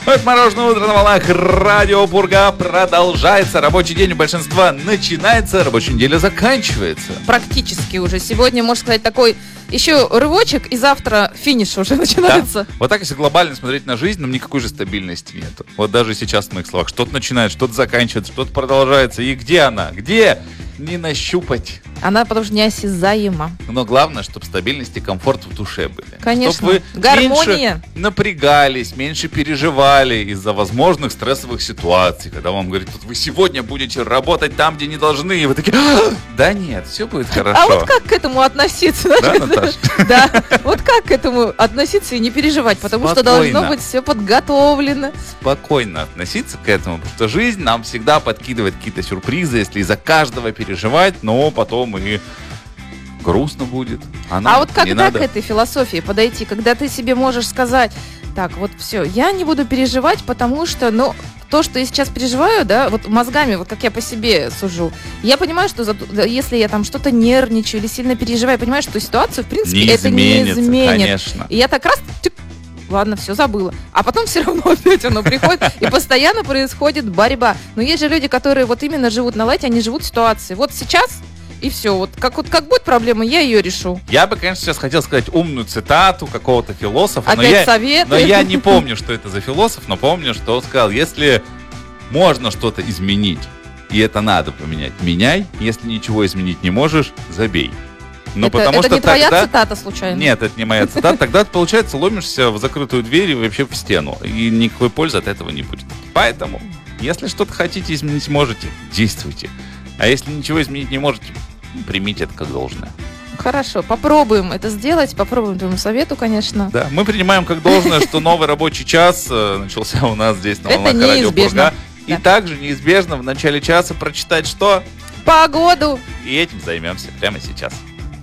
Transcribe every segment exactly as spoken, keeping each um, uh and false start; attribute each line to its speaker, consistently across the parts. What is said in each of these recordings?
Speaker 1: Отмороженное утро на волнах Радио Пурга продолжается. Рабочий день у большинства начинается, рабочая неделя заканчивается.
Speaker 2: Практически уже. Сегодня, можно сказать, такой еще рывочек, и завтра финиш уже начинается.
Speaker 1: Да. Вот так, если глобально смотреть на жизнь, нам никакой же стабильности нет. Вот даже сейчас в моих словах что-то начинается, что-то заканчивается, что-то продолжается. И где она? Где? Не нащупать.
Speaker 2: Она потому что неосязаема.
Speaker 1: Но главное, чтобы стабильность и комфорт в душе были.
Speaker 2: Конечно.
Speaker 1: Чтобы вы
Speaker 2: Гармония.
Speaker 1: меньше напрягались, меньше переживали из-за возможных стрессовых ситуаций. Когда вам говорят, вот вы сегодня будете работать там, где не должны. И вы такие, да нет, все будет хорошо.
Speaker 2: А вот как к этому относиться?
Speaker 1: Да, Наташа?
Speaker 2: Да. Вот как к этому относиться и не переживать? Потому что должно быть все подготовлено.
Speaker 1: Спокойно относиться к этому. Потому что жизнь нам всегда подкидывает какие-то сюрпризы, если из-за каждого переживать, но потом и грустно будет. А,
Speaker 2: а вот когда
Speaker 1: надо.
Speaker 2: к этой философии подойти, когда ты себе можешь сказать, так, вот все, я не буду переживать, потому что, ну, то, что я сейчас переживаю, да, вот мозгами, вот как я по себе сужу, я понимаю, что за, если я там что-то нервничаю или сильно переживаю, я понимаю, что ситуацию, в принципе,
Speaker 1: не
Speaker 2: это не изменит.
Speaker 1: Конечно.
Speaker 2: И я так раз... Ладно, все, забыла. А потом все равно опять оно приходит, и постоянно происходит борьба. Но есть же люди, которые вот именно живут на лайте, они живут в ситуации. Вот сейчас, и все. Вот как, вот как будет проблема, я ее решу.
Speaker 1: Я бы, конечно, сейчас хотел сказать умную цитату какого-то философа.
Speaker 2: Опять
Speaker 1: но я,
Speaker 2: советы.
Speaker 1: Но я не помню, что это за философ, но помню, что он сказал, если можно что-то изменить, и это надо поменять, меняй. Если ничего изменить не можешь, забей. Ну,
Speaker 2: это
Speaker 1: потому
Speaker 2: это
Speaker 1: что
Speaker 2: не
Speaker 1: тогда...
Speaker 2: твоя цитата, случайно?
Speaker 1: Нет, это не моя цитата. Тогда, получается, ломишься в закрытую дверь и вообще в стену. И никакой пользы от этого не будет. Поэтому, если что-то хотите изменить можете, действуйте. А если ничего изменить не можете, примите это как должное.
Speaker 2: Хорошо, попробуем это сделать, попробуем твоему совету, конечно.
Speaker 1: Да, мы принимаем как должное, что новый рабочий час начался у нас здесь на волнах Радио Пурга. И также неизбежно в начале часа прочитать что?
Speaker 2: Погоду.
Speaker 1: И этим займемся прямо сейчас.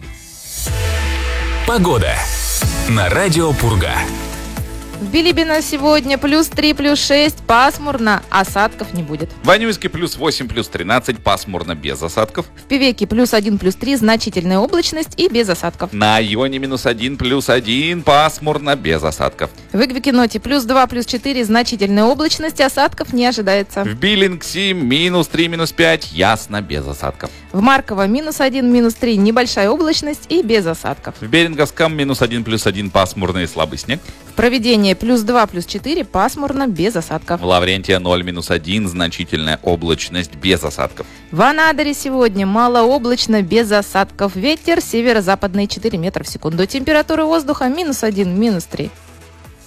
Speaker 3: Погода на Радио Пурга.
Speaker 2: В Билибино сегодня плюс три, плюс шесть, пасмурно, осадков не будет.
Speaker 1: В Анюйске плюс восемь, плюс тринадцать, пасмурно, без осадков.
Speaker 2: В Певеке плюс один, плюс три, значительная облачность и без осадков.
Speaker 1: На Ионе минус один, плюс один, пасмурно, без осадков.
Speaker 2: В Игвикиноте плюс два, плюс четыре, значительная облачность, осадков не ожидается.
Speaker 1: В Биллингси минус три, минус пять, ясно, без осадков.
Speaker 2: В Марково минус один, минус три, небольшая облачность и без осадков.
Speaker 1: В Беринговском минус один, плюс один, пасмурный и слабый снег.
Speaker 2: В Провидении плюс два, плюс четыре, пасмурно, без осадков.
Speaker 1: В Лаврентия ноль, минус один, значительная облачность, без осадков.
Speaker 2: В Анадыре сегодня малооблачно, без осадков. Ветер северо-западный четыре метра в секунду. Температура воздуха минус один, минус три.